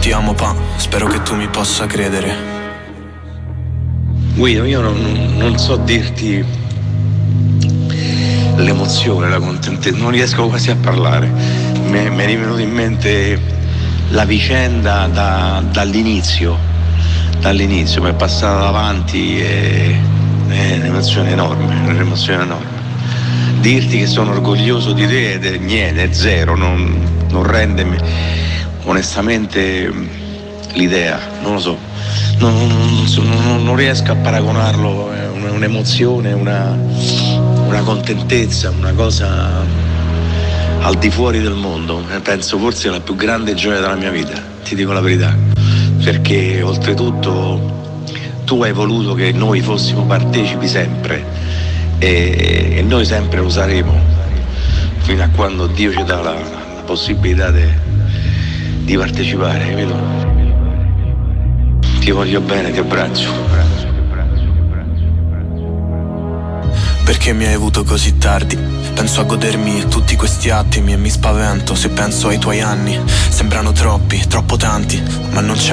Ti amo pa, spero che tu mi possa credere. Guido, io non so dirti l'emozione, la contentezza, non riesco quasi a parlare. Mi è venuto in mente la vicenda dall'inizio, mi è passata davanti e è un'emozione enorme. Dirti che sono orgoglioso di te è niente, è zero, non rende onestamente l'idea, non lo so, non riesco a paragonarlo, è un'emozione, una contentezza, una cosa al di fuori del mondo, penso forse la più grande gioia della mia vita, ti dico la verità, perché oltretutto tu hai voluto che noi fossimo partecipi sempre e noi sempre lo saremo fino a quando Dio ci dà la possibilità di partecipare, capito? Ti voglio bene, ti abbraccio. Perché mi hai avuto così tardi? Penso a godermi tutti questi attimi e mi spavento se penso ai tuoi anni. Sembrano troppi, troppo tanti, ma non c'è